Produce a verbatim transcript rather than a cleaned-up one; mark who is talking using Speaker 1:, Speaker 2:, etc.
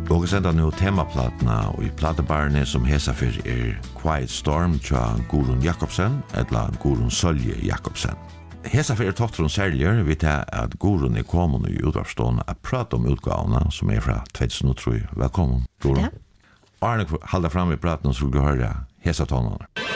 Speaker 1: Og vi sender nå temaplatene og i platebarene som hesa for er Quiet Storm til Gurun Jakobsen, eller Gurun Sølje Jakobsen. Hesa for er tottron særligere vet jeg at Gurun er kommet i utvarpsstående å prate om utgavene som er fra tjugohundratre. Velkommen, Gurun.
Speaker 2: Ja.
Speaker 1: Arne halda fram i praten så du høre hesa tonene.